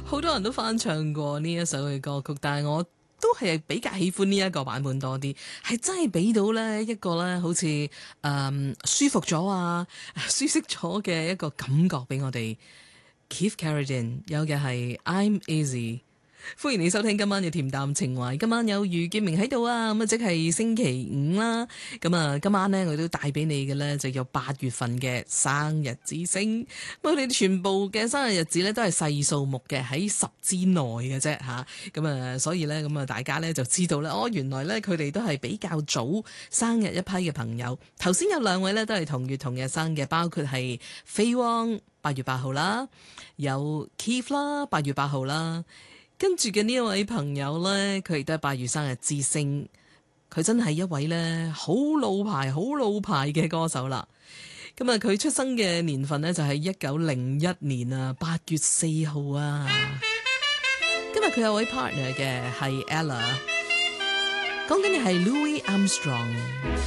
好多人都翻唱過呢一首嘅歌曲，但係我都係比較喜歡呢一個版本多啲，係真係俾到呢一個呢好似舒服咗啊、舒適咗嘅一個感覺俾我哋。Keith Carradine 有嘅係 I'm Easy。歡迎你收聽今晚嘅甜淡情懷，今晚有余建明喺度啊，咁啊即係星期五啦，咁啊今晚呢，我都帶俾你嘅呢，就有8月份嘅生日之星，咁你哋全部嘅生日日子呢，都係細數目嘅，喺10之內嘅啫吓，咁啊所以呢，咁啊大家呢，就知道啦，原來呢，佢哋都係比較早生日一批嘅朋友，頭先有2位呢，都係同月同日生嘅，包括係飛汪8月8號啦，有 Keith 啦8月8號啦。跟住嘅呢一位朋友呢，佢亦都係8月生日之星，佢真係一位呢好老牌嘅歌手啦。咁啊，佢出生嘅年份呢，就係1901年啊8月4號啊。今日佢有位 partner 嘅係 Ella， 講緊嘅係 Louis Armstrong。